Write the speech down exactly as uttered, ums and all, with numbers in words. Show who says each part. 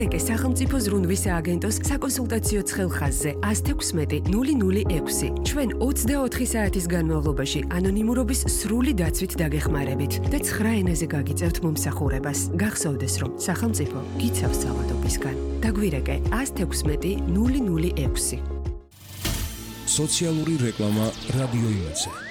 Speaker 1: ეკე სახელმწიფო ზრუნვის სააგენტოს საკონსულტაციო ცხელხაზზე ათს თექვსმეტი ნული ნული ექვსი. ჩვენ ოცდაოთხი საათის განმავლობაში ანონიმურობის სრული დაცვით დაგეხმარებით და ცხრა ენაზე გაგიწევთ მომსახურებას. გახსოვდეს, რომ სახელმწიფო გიცავს ძალადობისგან. დაგვირეკე ათს თექვსმეტი ნული ნული ექვსი.
Speaker 2: სოციალური რეკლამა რადიო იმედზე.